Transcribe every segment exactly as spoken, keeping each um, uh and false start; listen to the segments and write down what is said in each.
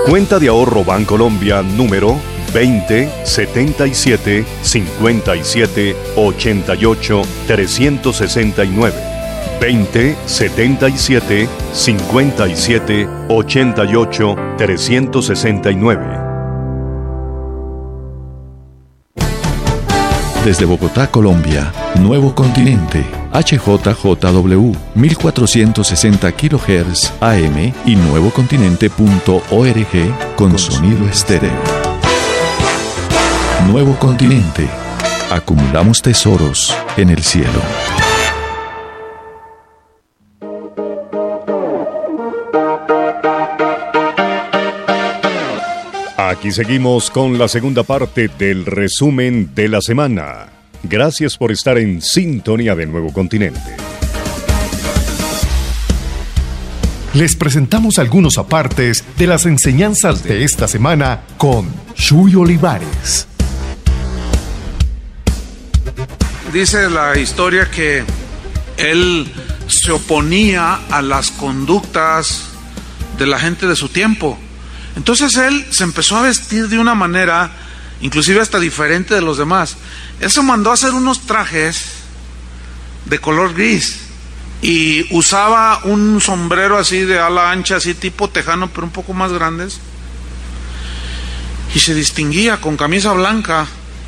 Cuenta de ahorro Bancolombia número veinte setenta y siete cincuenta y siete ochenta y ocho trescientos sesenta y nueve. veinte setenta y siete cincuenta y siete ochenta y ocho trescientos sesenta y nueve. Desde Bogotá, Colombia, Nuevo Continente, H J J W, mil cuatrocientos sesenta kilohertz A M y nuevocontinente punto org con sonido estéreo. Nuevo Continente. Acumulamos tesoros en el cielo. Aquí seguimos con la segunda parte del resumen de la semana. Gracias por estar en sintonía de Nuevo Continente. Les presentamos algunos apartes de las enseñanzas de esta semana con Chuy Olivares. Dice la historia que él se oponía a las conductas de la gente de su tiempo. Entonces él se empezó a vestir de una manera, inclusive hasta diferente de los demás. Él se mandó a hacer unos trajes de color gris y usaba un sombrero así de ala ancha, así tipo tejano, pero un poco más grandes. Y se distinguía con camisa blanca.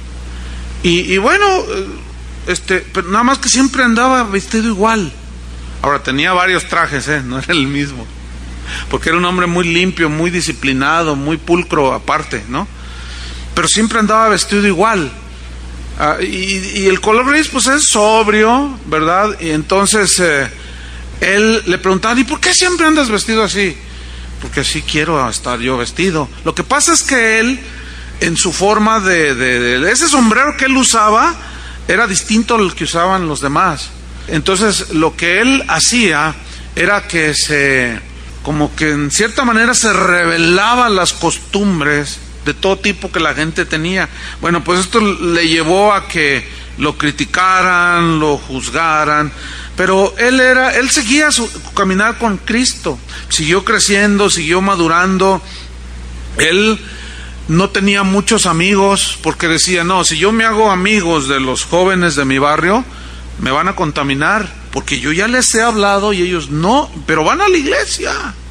Y, y bueno, este, pero nada más que siempre andaba vestido igual. Ahora tenía varios trajes, ¿eh? No era el mismo. Porque era un hombre muy limpio, muy disciplinado, muy pulcro aparte, ¿no? Pero siempre andaba vestido igual. Ah, y, y el color gris pues es sobrio, ¿verdad? Y entonces eh, él le preguntaba, ¿y por qué siempre andas vestido así? Porque así quiero estar yo vestido. Lo que pasa es que él, en su forma de, de, de ese sombrero que él usaba, era distinto al que usaban los demás. Entonces lo que él hacía era que se... como que en cierta manera se revelaban las costumbres de todo tipo que la gente tenía. Bueno, pues esto le llevó a que lo criticaran, lo juzgaran, pero él era, él seguía su caminar con Cristo, siguió creciendo, siguió madurando. Él no tenía muchos amigos porque decía, no, si yo me hago amigos de los jóvenes de mi barrio, me van a contaminar, porque yo ya les he hablado y ellos no, pero van a la iglesia,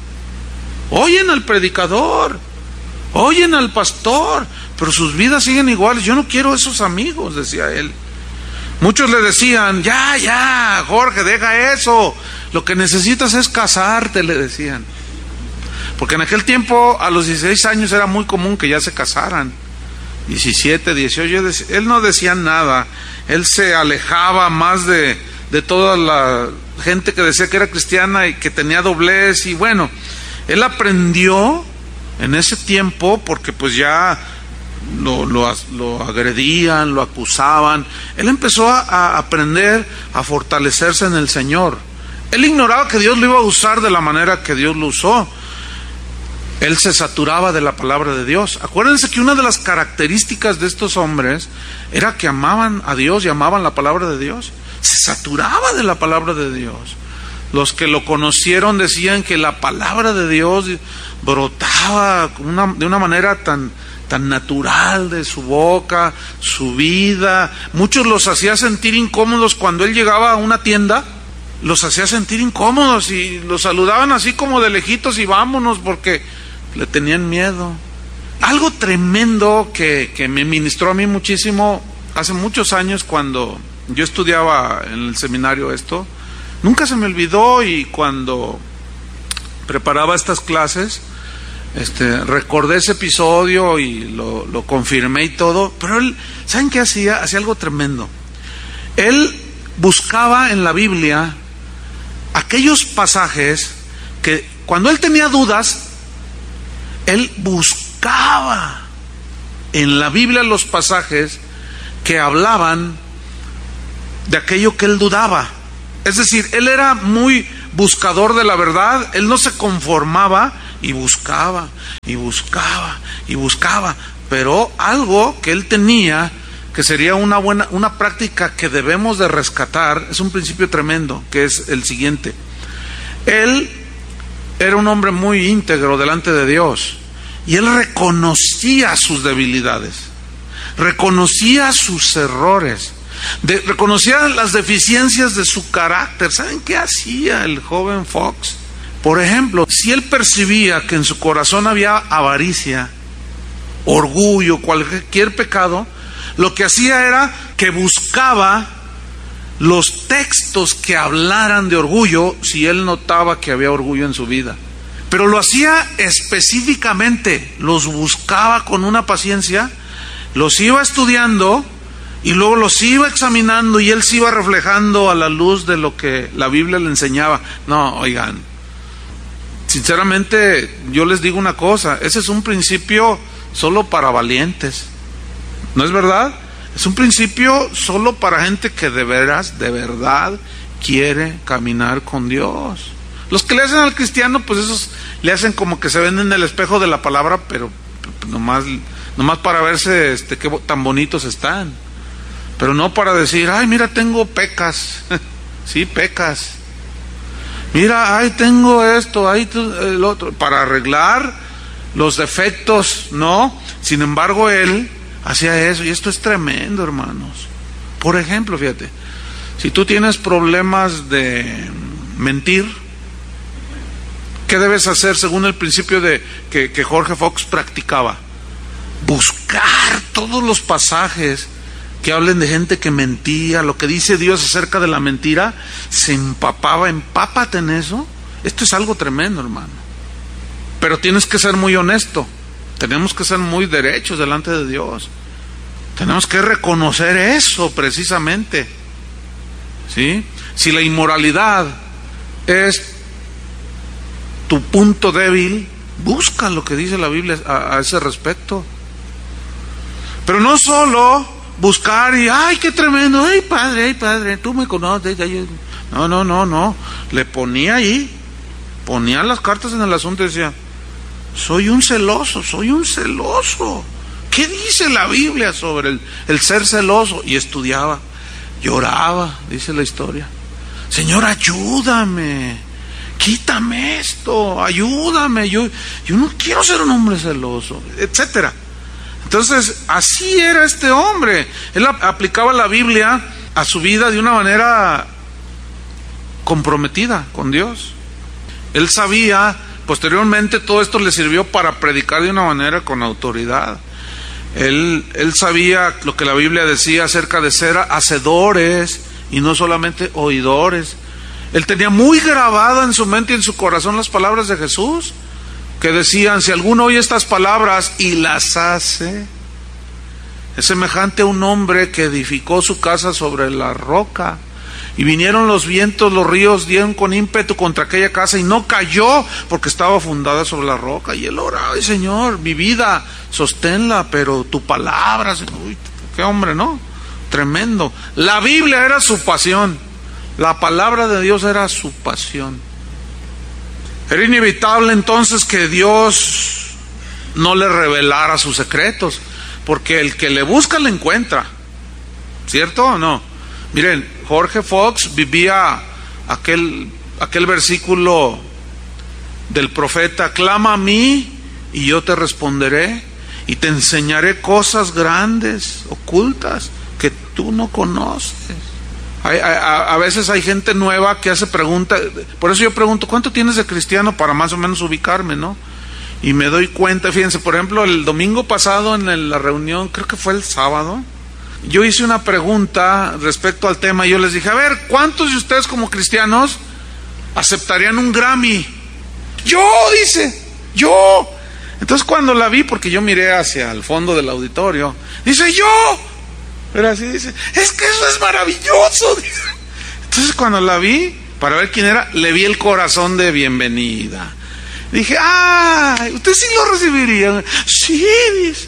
oyen al predicador, oyen al pastor, pero sus vidas siguen iguales. Yo no quiero esos amigos, decía él. Muchos le decían, ya, ya, Jorge, deja eso, lo que necesitas es casarte, le decían. Porque en aquel tiempo, a los dieciséis años era muy común que ya se casaran. diecisiete, dieciocho, él no decía nada. Él se alejaba más de, de toda la gente que decía que era cristiana y que tenía doblez. Y bueno, él aprendió en ese tiempo, porque pues ya lo, lo, lo agredían, lo acusaban. Él empezó a, a aprender a fortalecerse en el Señor. Él ignoraba que Dios lo iba a usar de la manera que Dios lo usó. Él se saturaba de la palabra de Dios. Acuérdense que una de las características de estos hombres era que amaban a Dios y amaban la palabra de Dios. Se saturaba de la palabra de Dios. Los que lo conocieron decían que la palabra de Dios brotaba una, de una manera tan, tan natural de su boca, su vida. Muchos los hacía sentir incómodos cuando él llegaba a una tienda. Los hacía sentir incómodos y los saludaban así como de lejitos y vámonos, porque le tenían miedo. Algo tremendo que, que me ministró a mí muchísimo hace muchos años, cuando yo estudiaba en el seminario esto, nunca se me olvidó, y cuando preparaba estas clases, este, recordé ese episodio y lo, lo confirmé y todo. Pero él, ¿saben qué hacía? Hacía algo tremendo. Él buscaba en la Biblia aquellos pasajes que cuando él tenía dudas, él buscaba en la Biblia los pasajes que hablaban de aquello que él dudaba. Es decir, él era muy buscador de la verdad. Él no se conformaba y buscaba y buscaba y buscaba. Pero algo que él tenía, que sería una buena, una práctica que debemos de rescatar, es un principio tremendo, que es el siguiente. Él era un hombre muy íntegro delante de Dios, Y él reconocía sus debilidades, reconocía sus errores, de, reconocía las deficiencias de su carácter. ¿Saben qué hacía el joven Fox? Por ejemplo, si él percibía que en su corazón había avaricia, orgullo, cualquier pecado, lo que hacía era que buscaba los textos que hablaran de orgullo si él notaba que había orgullo en su vida. Pero lo hacía específicamente, los buscaba con una paciencia, los iba estudiando y luego los iba examinando y él se iba reflejando a la luz de lo que la Biblia le enseñaba. No, oigan, sinceramente yo les digo una cosa, ese es un principio solo para valientes, ¿no es verdad? Es un principio solo para gente que de veras, de verdad quiere caminar con Dios. Los que le hacen al cristiano, pues esos le hacen como que se ven en el espejo de la palabra, pero nomás, nomás para verse este, qué tan bonitos están. Pero no para decir, ay, mira, tengo pecas. Sí, pecas. Mira, ay, tengo esto, ay, el otro. Para arreglar los defectos, no. Sin embargo, él hacía eso, y esto es tremendo, hermanos. Por ejemplo, fíjate, si tú tienes problemas de mentir, ¿qué debes hacer según el principio de que, que Jorge Fox practicaba? Buscar todos los pasajes que hablen de gente que mentía, lo que dice Dios acerca de la mentira. Se empapaba, empápate en eso. Esto es algo tremendo, hermano. Pero tienes que ser muy honesto. Tenemos que ser muy derechos delante de Dios. Tenemos que reconocer eso precisamente. ¿Sí? Si la inmoralidad es tu punto débil, busca lo que dice la Biblia a, a ese respecto. Pero no solo buscar y, ay, qué tremendo, ay, padre, ay, padre, tú me conoces. No, no, no, no. Le ponía ahí, ponía las cartas en el asunto y decía, soy un celoso, soy un celoso. ¿Qué dice la Biblia sobre el, el ser celoso? Y estudiaba, lloraba, dice la historia. Señor, ayúdame. Quítame esto, ayúdame, yo, yo no quiero ser un hombre celoso, etcétera. Entonces, así era este hombre. Él aplicaba la Biblia a su vida de una manera comprometida con Dios. Él sabía, posteriormente todo esto le sirvió para predicar de una manera con autoridad. Él, él sabía lo que la Biblia decía acerca de ser hacedores y no solamente oidores. Él tenía muy grabada en su mente y en su corazón las palabras de Jesús, que decían, si alguno oye estas palabras y las hace, es semejante a un hombre que edificó su casa sobre la roca, y vinieron los vientos, los ríos dieron con ímpetu contra aquella casa, y no cayó, porque estaba fundada sobre la roca. Y él oraba, ay, Señor, mi vida, sosténla, pero tu palabra, uy, qué hombre, ¿no? Tremendo. La Biblia era su pasión. La palabra de Dios era su pasión. Era inevitable entonces que Dios no le revelara sus secretos, porque el que le busca le encuentra, ¿cierto o no? Miren, Jorge Fox vivía aquel, aquel versículo del profeta, clama a mí y yo te responderé y te enseñaré cosas grandes, ocultas, que tú no conoces. Hay, a, a veces hay gente nueva que hace preguntas, por eso yo pregunto, ¿cuánto tienes de cristiano? Para más o menos ubicarme, ¿no? Y me doy cuenta, fíjense, por ejemplo, el domingo pasado en la reunión, creo que fue el sábado, yo hice una pregunta respecto al tema y yo les dije, a ver, ¿cuántos de ustedes como cristianos aceptarían un Grammy? Yo, dice, yo. Entonces cuando la vi, porque yo miré hacia el fondo del auditorio, dice, yo. Pero así dice, es que eso es maravilloso. Entonces cuando la vi, para ver quién era, le vi el corazón de bienvenida. Dije, ah, usted sí lo recibiría. Sí, dice.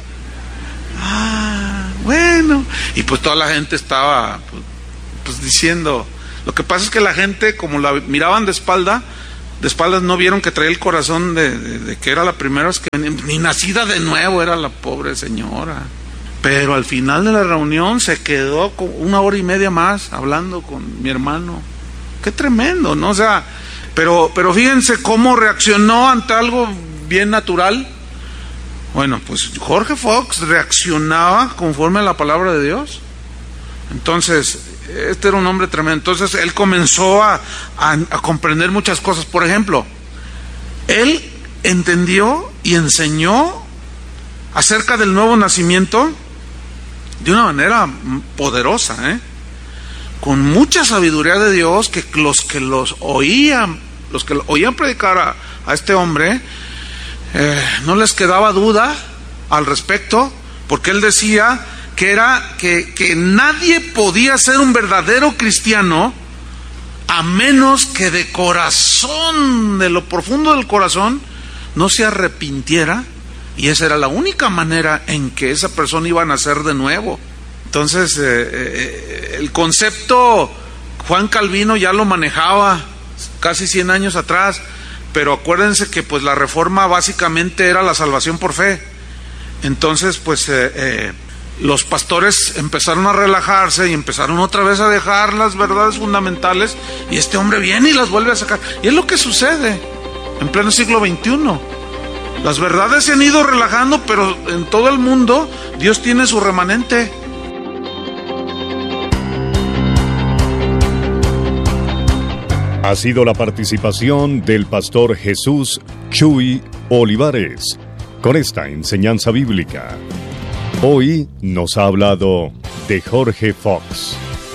Ah, bueno. Y pues toda la gente estaba pues, pues diciendo, lo que pasa es que la gente, como la miraban de espalda, de espaldas no vieron que traía el corazón de, de, de que era la primera vez que venía, ni nacida de nuevo era la pobre señora. Pero al final de la reunión se quedó una hora y media más hablando con mi hermano. Qué tremendo, ¿no? O sea, pero, pero fíjense cómo reaccionó ante algo bien natural. Bueno, pues Jorge Fox reaccionaba conforme a la palabra de Dios. Entonces, este era un hombre tremendo. Entonces, él comenzó a, a, a comprender muchas cosas. Por ejemplo, él entendió y enseñó acerca del nuevo nacimiento de una manera poderosa, ¿eh? Con mucha sabiduría de Dios, que los que los oían, los que oían predicar a, a este hombre, eh, no les quedaba duda al respecto, porque él decía que era que, que nadie podía ser un verdadero cristiano a menos que de corazón, de lo profundo del corazón, no se arrepintiera, y esa era la única manera en que esa persona iba a nacer de nuevo. Entonces, eh, eh, el concepto Juan Calvino ya lo manejaba casi cien años atrás, pero acuérdense que pues la reforma básicamente era la salvación por fe. Entonces, pues eh, eh, los pastores empezaron a relajarse y empezaron otra vez a dejar las verdades fundamentales, y este hombre viene y las vuelve a sacar. Y es lo que sucede en pleno siglo veintiuno. Las verdades se han ido relajando, pero en todo el mundo Dios tiene su remanente. Ha sido la participación del pastor Jesús Chuy Olivares con esta enseñanza bíblica. Hoy nos ha hablado de Jorge Fox.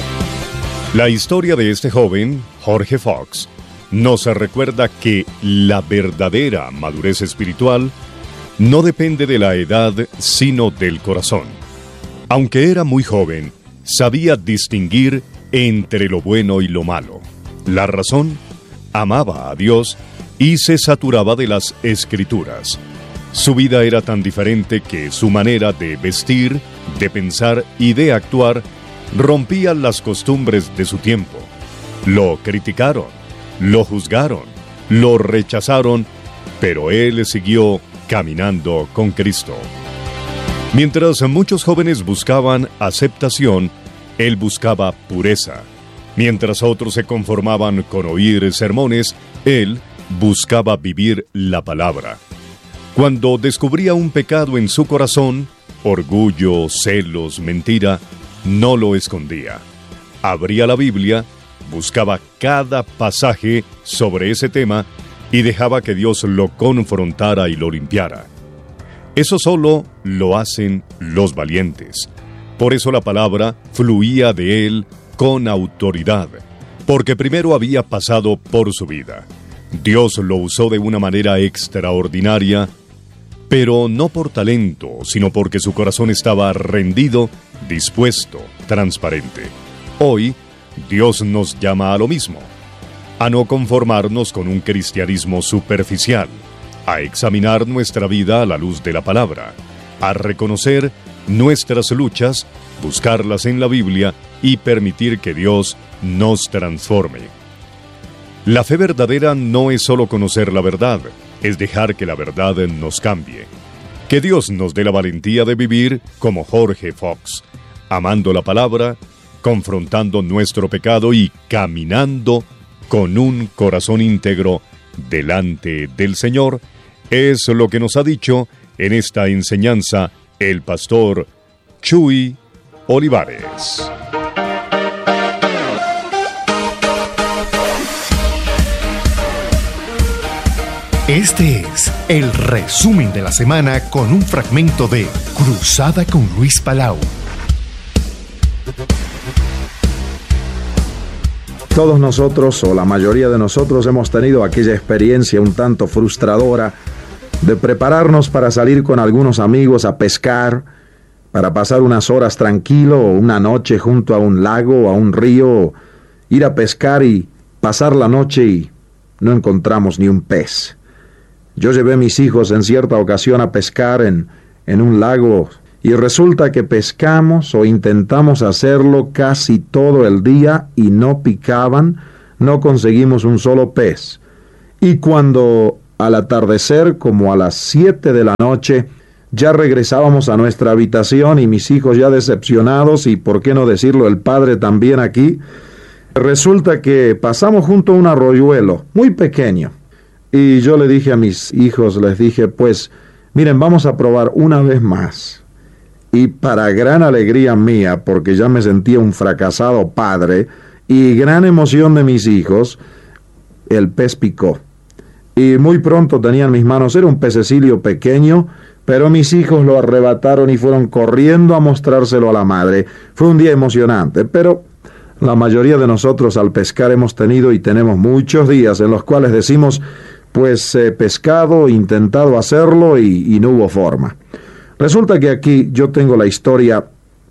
La historia de este joven, Jorge Fox, nos recuerda que la verdadera madurez espiritual no depende de la edad, sino del corazón. Aunque era muy joven, sabía distinguir entre lo bueno y lo malo. La razón, amaba a Dios y se saturaba de las Escrituras. Su vida era tan diferente que su manera de vestir, de pensar y de actuar rompía las costumbres de su tiempo. Lo criticaron, lo juzgaron, lo rechazaron, pero él siguió caminando con Cristo. Mientras muchos jóvenes buscaban aceptación, él buscaba pureza. Mientras otros se conformaban con oír sermones, él buscaba vivir la palabra. Cuando descubría un pecado en su corazón, orgullo, celos, mentira, no lo escondía. Abría la Biblia, buscaba cada pasaje sobre ese tema y dejaba que Dios lo confrontara y lo limpiara. Eso solo lo hacen los valientes. Por eso la palabra fluía de él con autoridad, porque primero había pasado por su vida. Dios lo usó de una manera extraordinaria, pero no por talento, sino porque su corazón estaba rendido, dispuesto, transparente. Hoy, Dios nos llama a lo mismo, a no conformarnos con un cristianismo superficial, a examinar nuestra vida a la luz de la palabra, a reconocer nuestras luchas, buscarlas en la Biblia y permitir que Dios nos transforme. La fe verdadera no es solo conocer la verdad, es dejar que la verdad nos cambie. Que Dios nos dé la valentía de vivir como Jorge Fox, amando la palabra, confrontando nuestro pecado y caminando con un corazón íntegro delante del Señor. Es lo que nos ha dicho en esta enseñanza el pastor Chuy Olivares. Este es el resumen de la semana con un fragmento de Cruzada con Luis Palau. Todos nosotros, o la mayoría de nosotros, hemos tenido aquella experiencia un tanto frustradora de prepararnos para salir con algunos amigos a pescar, para pasar unas horas tranquilo o una noche junto a un lago o a un río, ir a pescar y pasar la noche y no encontramos ni un pez. Yo llevé a mis hijos en cierta ocasión a pescar en, en un lago y resulta que pescamos o intentamos hacerlo casi todo el día y no picaban, no conseguimos un solo pez. Y cuando al atardecer, como a las siete de la noche, ya regresábamos a nuestra habitación y mis hijos ya decepcionados y, por qué no decirlo, el padre también aquí, resulta que pasamos junto a un arroyuelo muy pequeño. Y yo le dije a mis hijos, les dije, pues, Miren, vamos a probar una vez más. Y para gran alegría mía, porque ya me sentía un fracasado padre, y gran emoción de mis hijos, el pez picó. Y muy pronto tenía en mis manos, era un pececillo pequeño, pero mis hijos lo arrebataron y fueron corriendo a mostrárselo a la madre. Fue un día emocionante, pero la mayoría de nosotros al pescar hemos tenido y tenemos muchos días en los cuales decimos, pues he pescado, intentado hacerlo y, y no hubo forma. Resulta que aquí yo tengo la historia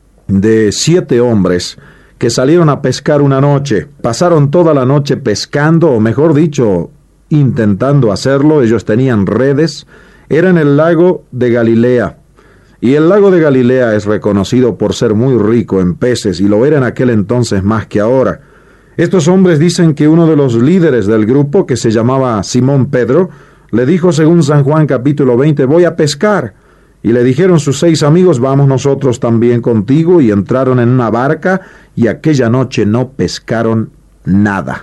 de siete hombres que salieron a pescar una noche. Pasaron toda la noche pescando, o mejor dicho, intentando hacerlo. Ellos tenían redes. Era en el lago de Galilea. Y el lago de Galilea es reconocido por ser muy rico en peces, y lo era en aquel entonces más que ahora. Estos hombres dicen que uno de los líderes del grupo, que se llamaba Simón Pedro, le dijo según San Juan capítulo veinte, voy a pescar. Y le dijeron sus seis amigos, vamos nosotros también contigo, y entraron en una barca, y aquella noche no pescaron nada.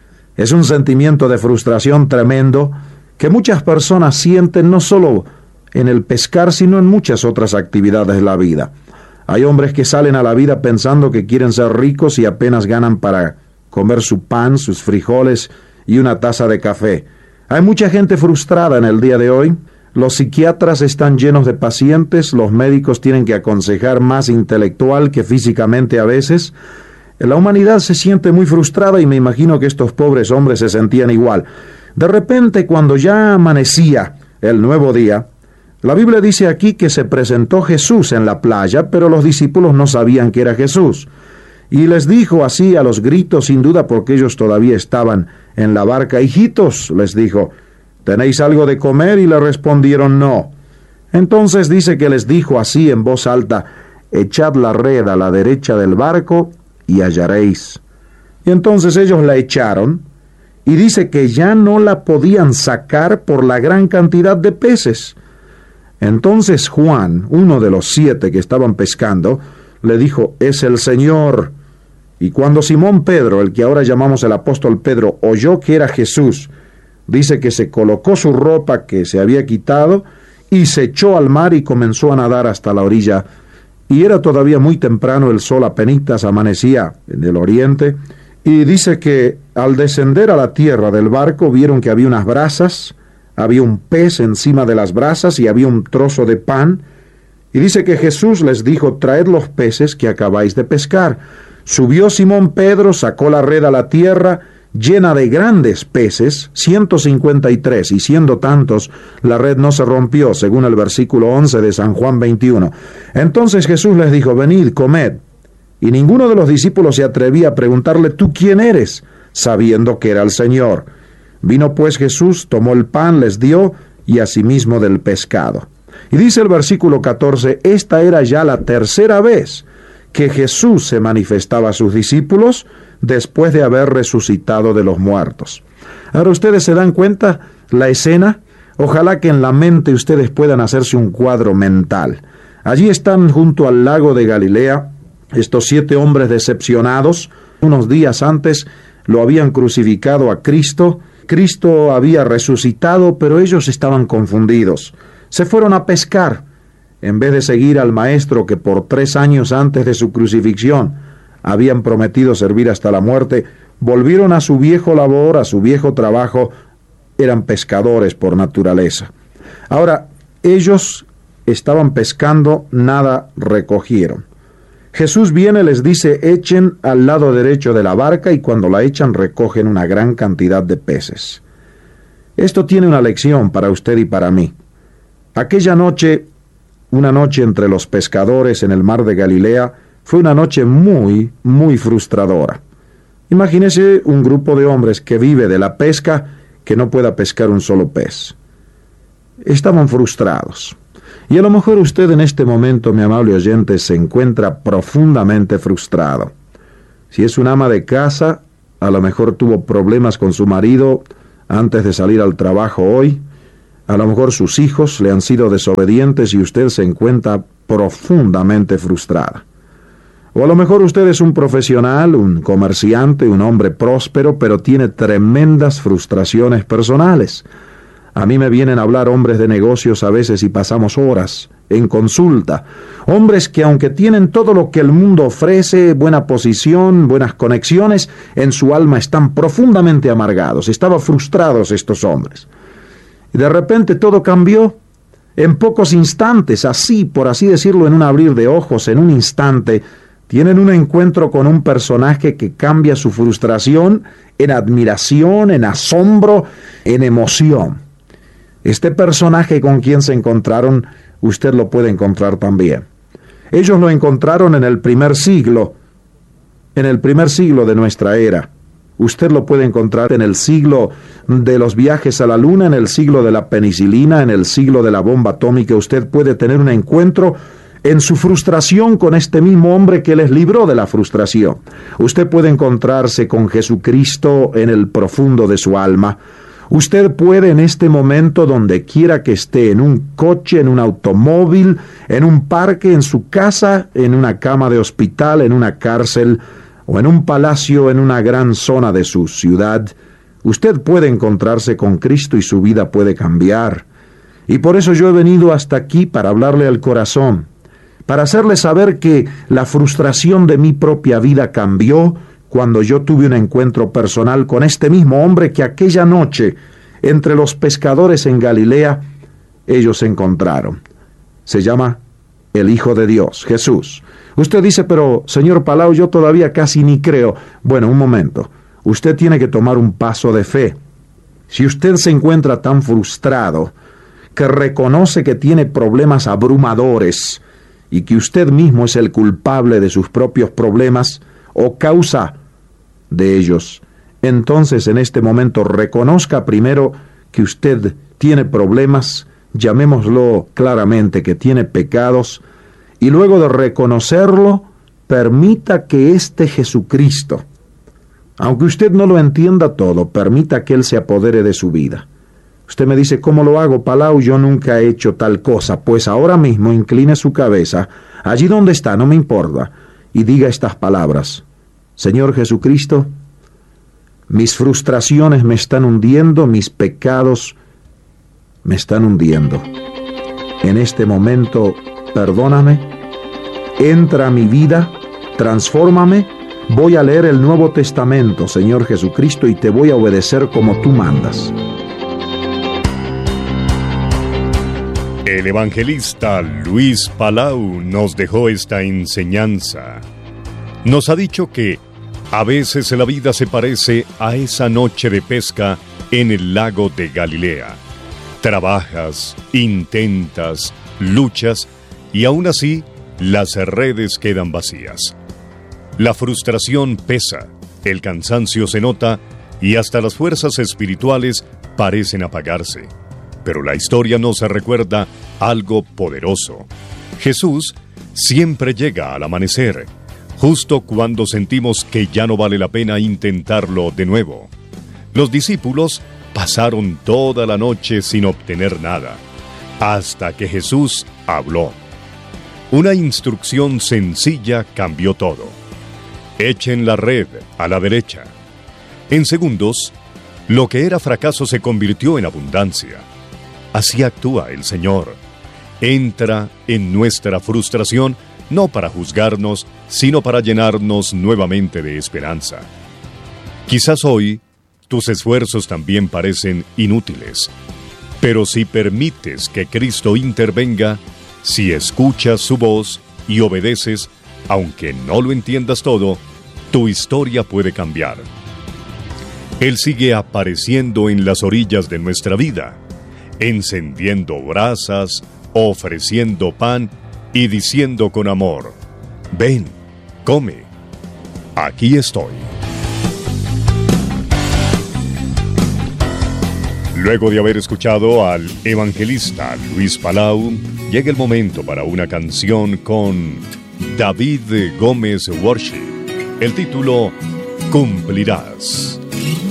Es un sentimiento de frustración tremendo que muchas personas sienten no solo en el pescar, sino en muchas otras actividades de la vida. Hay hombres que salen a la vida pensando que quieren ser ricos y apenas ganan para comer su pan, sus frijoles y una taza de café. Hay mucha gente frustrada en el día de hoy. Los psiquiatras están llenos de pacientes, los médicos tienen que aconsejar más intelectual que físicamente a veces. La humanidad se siente muy frustrada y me imagino que estos pobres hombres se sentían igual. De repente, cuando ya amanecía el nuevo día, la Biblia dice aquí que se presentó Jesús en la playa, pero los discípulos no sabían que era Jesús. Y les dijo así a los gritos, sin duda porque ellos todavía estaban en la barca, hijitos, les dijo, ¿tenéis algo de comer? Y le respondieron no. Entonces dice que les dijo así en voz alta, echad la red a la derecha del barco y hallaréis. Y entonces ellos la echaron, y dice que ya no la podían sacar por la gran cantidad de peces. Entonces Juan, uno de los siete que estaban pescando, le dijo, es el Señor. Y cuando Simón Pedro, el que ahora llamamos el apóstol Pedro, oyó que era Jesús, dice que se colocó su ropa que se había quitado y se echó al mar y comenzó a nadar hasta la orilla. Y era todavía muy temprano, el sol apenitas amanecía en el oriente, y dice que al descender a la tierra del barco vieron que había unas brasas, había un pez encima de las brasas y había un trozo de pan, y dice que Jesús les dijo, traed los peces que acabáis de pescar. Subió Simón Pedro, sacó la red a la tierra, llena de grandes peces, ciento cincuenta y tres, y siendo tantos, la red no se rompió, según el versículo once de San Juan veintiuno. Entonces Jesús les dijo, venid, comed. Y ninguno de los discípulos se atrevía a preguntarle, ¿tú quién eres?, sabiendo que era el Señor. Vino pues Jesús, tomó el pan, les dio, y asimismo del pescado. Y dice el versículo catorce, esta era ya la tercera vez que Jesús se manifestaba a sus discípulos después de haber resucitado de los muertos. Ahora ustedes se dan cuenta la escena. Ojalá que en la mente ustedes puedan hacerse un cuadro mental. Allí están junto al lago de Galilea estos siete hombres decepcionados. Unos días antes lo habían crucificado a Cristo. Cristo había resucitado, pero ellos estaban confundidos. Se fueron a pescar. En vez de seguir al Maestro que por tres años antes de su crucifixión habían prometido servir hasta la muerte, volvieron a su viejo labor, a su viejo trabajo. Eran pescadores por naturaleza. Ahora, ellos estaban pescando, nada recogieron. Jesús viene, les dice, echen al lado derecho de la barca, y cuando la echan recogen una gran cantidad de peces. Esto tiene una lección para usted y para mí. Aquella noche, una noche entre los pescadores en el mar de Galilea, fue una noche muy, muy frustradora. Imagínese un grupo de hombres que vive de la pesca que no pueda pescar un solo pez. Estaban frustrados. Y a lo mejor usted en este momento, mi amable oyente, se encuentra profundamente frustrado. Si es una ama de casa, a lo mejor tuvo problemas con su marido antes de salir al trabajo hoy. A lo mejor sus hijos le han sido desobedientes y usted se encuentra profundamente frustrada. O a lo mejor usted es un profesional, un comerciante, un hombre próspero, pero tiene tremendas frustraciones personales. A mí me vienen a hablar hombres de negocios a veces y pasamos horas en consulta. Hombres que aunque tienen todo lo que el mundo ofrece, buena posición, buenas conexiones, en su alma están profundamente amargados. Estaban frustrados estos hombres. Y de repente todo cambió. En pocos instantes, así, por así decirlo, en un abrir de ojos, en un instante, tienen un encuentro con un personaje que cambia su frustración en admiración, en asombro, en emoción. Este personaje con quien se encontraron, usted lo puede encontrar también. Ellos lo encontraron en el primer siglo, en el primer siglo de nuestra era. Usted lo puede encontrar en el siglo de los viajes a la luna, en el siglo de la penicilina, en el siglo de la bomba atómica. Usted puede tener un encuentro en su frustración con este mismo hombre que les libró de la frustración. Usted puede encontrarse con Jesucristo en el profundo de su alma. Usted puede en este momento, donde quiera que esté, en un coche, en un automóvil, en un parque, en su casa, en una cama de hospital, en una cárcel, o en un palacio en una gran zona de su ciudad, usted puede encontrarse con Cristo y su vida puede cambiar. Y por eso yo he venido hasta aquí para hablarle al corazón, para hacerle saber que la frustración de mi propia vida cambió cuando yo tuve un encuentro personal con este mismo hombre que aquella noche, entre los pescadores en Galilea, ellos se encontraron. Se llama el Hijo de Dios, Jesús. Usted dice, pero señor Palau, yo todavía casi ni creo. Bueno, un momento. Usted tiene que tomar un paso de fe. Si usted se encuentra tan frustrado, que reconoce que tiene problemas abrumadores y que usted mismo es el culpable de sus propios problemas o causa de ellos, entonces en este momento reconozca primero que usted tiene problemas, llamémoslo claramente que tiene pecados, y luego de reconocerlo, permita que este Jesucristo, aunque usted no lo entienda todo, permita que Él se apodere de su vida. Usted me dice, ¿cómo lo hago, Palau? Yo nunca he hecho tal cosa. Pues ahora mismo incline su cabeza, allí donde está, no me importa, y diga estas palabras. Señor Jesucristo, mis frustraciones me están hundiendo, mis pecados me están hundiendo. En este momento, perdóname, entra a mi vida, transfórmame, voy a leer el Nuevo Testamento, Señor Jesucristo, y te voy a obedecer como tú mandas. El evangelista Luis Palau nos dejó esta enseñanza. Nos ha dicho que a veces la vida se parece a esa noche de pesca en el lago de Galilea. Trabajas, intentas, luchas y aún así las redes quedan vacías. La frustración pesa, el cansancio se nota y hasta las fuerzas espirituales parecen apagarse. Pero la historia nos recuerda algo poderoso. Jesús siempre llega al amanecer, justo cuando sentimos que ya no vale la pena intentarlo de nuevo. Los discípulos pasaron toda la noche sin obtener nada, hasta que Jesús habló. Una instrucción sencilla cambió todo. Echen la red a la derecha. En segundos, lo que era fracaso se convirtió en abundancia. Así actúa el Señor. Entra en nuestra frustración no para juzgarnos, sino para llenarnos nuevamente de esperanza. Quizás hoy tus esfuerzos también parecen inútiles, pero si permites que Cristo intervenga, si escuchas su voz y obedeces, aunque no lo entiendas todo, tu historia puede cambiar. Él sigue apareciendo en las orillas de nuestra vida, encendiendo brasas, ofreciendo pan y diciendo con amor, ven, come, aquí estoy. Luego de haber escuchado al evangelista Luis Palau, llega el momento para una canción con David Gómez Worship. El título, Cumplirás.